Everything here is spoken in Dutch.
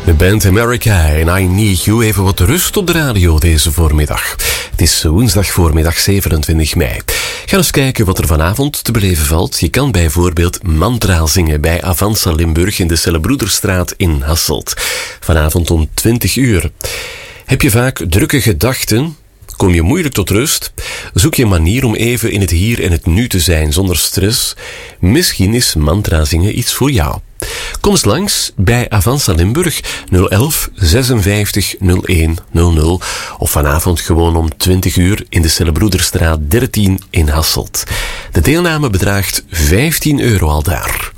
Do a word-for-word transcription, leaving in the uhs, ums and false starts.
De band America en I Need You. Even wat rust op de radio deze voormiddag. Het is woensdag voormiddag zevenentwintig mei. Ga eens kijken wat er vanavond te beleven valt. Je kan bijvoorbeeld mantra zingen bij Avanza Limburg in de Cellebroederstraat in Hasselt. Vanavond om twintig uur. Heb je vaak drukke gedachten? Kom je moeilijk tot rust? Zoek je een manier om even in het hier en het nu te zijn zonder stress? Misschien is mantra zingen iets voor jou. Kom eens langs bij Avanza Limburg nul elf zesenvijftig nul een nul nul of vanavond gewoon om twintig uur in de Cellebroederstraat dertien in Hasselt. De deelname bedraagt vijftien euro al daar.